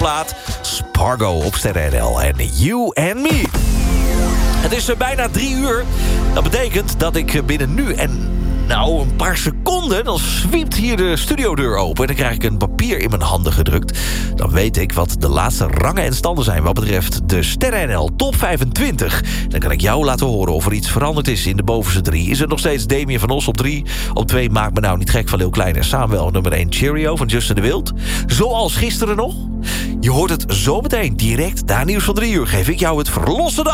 plaat. Spargo op Sterren NL en You and Me. Het is bijna 3 uur. Dat betekent dat ik binnen nu en een paar seconden, dan zwiept hier de studiodeur open en dan krijg ik een papier in mijn handen gedrukt. Dan weet ik wat de laatste rangen en standen zijn wat betreft de Sterren NL Top 25. Dan kan ik jou laten horen of er iets veranderd is in de bovenste 3. Is het nog steeds Damien van Os op 3? Op 2 Maak me nou niet gek van Leeuw Klein en Samuel. Nummer 1 Cheerio van Justin de Wild. Zoals gisteren nog. Je hoort het zo meteen direct na nieuws van 3 uur. Geef ik jou het verlossende